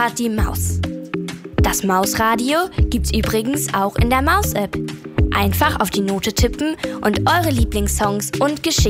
erfahrt die Maus. Das Mausradio gibt's übrigens auch in der Maus-App. Einfach auf die Note tippen und eure Lieblingssongs und Geschichten